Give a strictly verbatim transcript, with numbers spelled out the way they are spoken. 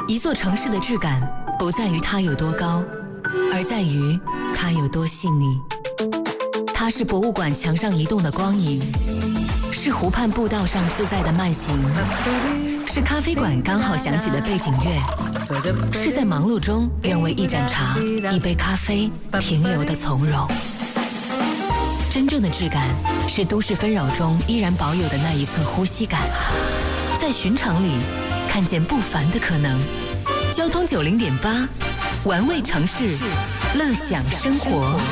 一座城市的质感不在于它有多高，而在于它有多细腻。它是博物馆墙上移动的光影，是湖畔步道上自在的慢行，是咖啡馆刚好响起的背景乐，是在忙碌中愿为一盏茶、一杯咖啡停留的从容。真正的质感是都市纷扰中依然保有的那一寸呼吸感，在寻常里看见不凡的可能。交通九零点八，玩味城市，乐享生活。